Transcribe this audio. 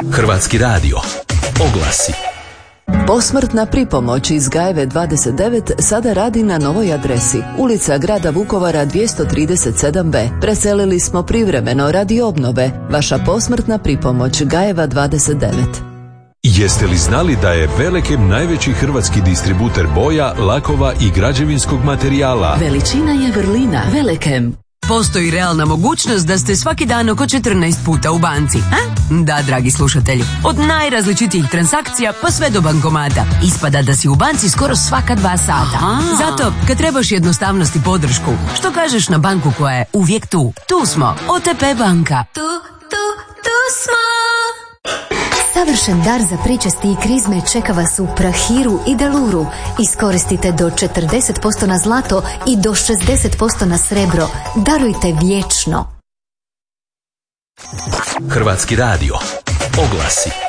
Hrvatski radio. Oglasi. Posmrtna pripomoć iz Gajeve 29 sada radi na novoj adresi. Ulica grada Vukovara 237b. Preselili smo privremeno radi obnove. Vaša posmrtna pripomoć Gajeva 29. Jeste li znali da je Velekem najveći hrvatski distributer boja, lakova i građevinskog materijala? Veličina je vrlina. Velekem. Postoji realna mogućnost da ste svaki dan oko 14 puta u banci. Da, dragi slušatelji, od najrazličitijih transakcija pa sve do bankomata. Ispada da si u banci skoro svaka 2 sata. Zato, kad trebaš jednostavnost i podršku, što kažeš na banku koja je uvijek tu? Tu smo, OTP banka. Tu smo. Savršen dar za pričesti i krizme čeka vas u Prahiru i Deluru. Iskoristite do 40% na zlato i do 60% na srebro. Darujte vječno. Hrvatski radio. Oglasi.